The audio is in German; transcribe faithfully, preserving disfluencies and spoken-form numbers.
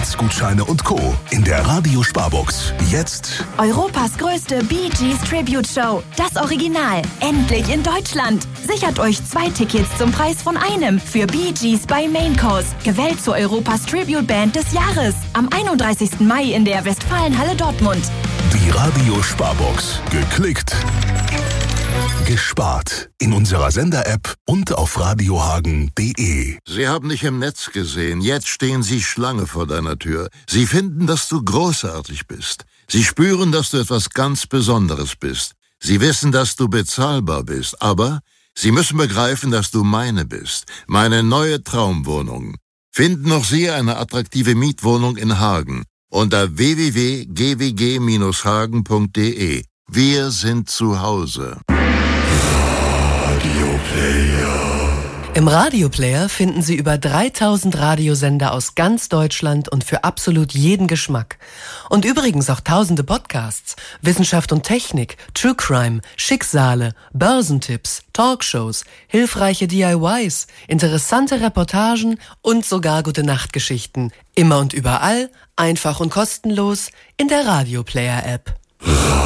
Tickets, Gutscheine und Co. in der Radio-Sparbox. Jetzt Europas größte Bee Gees Tribute Show. Das Original. Endlich in Deutschland. Sichert euch zwei Tickets zum Preis von einem für Bee Gees bei Main Course. Gewählt zur Europas Tribute Band des Jahres. Am einunddreißigsten Mai in der Westfalenhalle Dortmund. die Radio-Sparbox. Geklickt, gespart. In unserer Sender-App und auf radiohagen punkt de. Sie haben dich im Netz gesehen. Jetzt stehen Sie Schlange vor deiner Tür. Sie finden, dass du großartig bist. Sie spüren, dass du etwas ganz Besonderes bist. Sie wissen, dass du bezahlbar bist. Aber Sie müssen begreifen, dass du meine bist. Meine neue Traumwohnung. Finden auch Sie eine attraktive Mietwohnung in Hagen unter w w w punkt g w g Bindestrich hagen punkt de. Wir sind zu Hause. Im Radioplayer finden Sie über dreitausend Radiosender aus ganz Deutschland und für absolut jeden Geschmack. Und übrigens auch tausende Podcasts, Wissenschaft und Technik, True Crime, Schicksale, Börsentipps, Talkshows, hilfreiche D I Ys, interessante Reportagen und sogar Gute-Nacht-Geschichten. Immer und überall, einfach und kostenlos in der Radioplayer-App.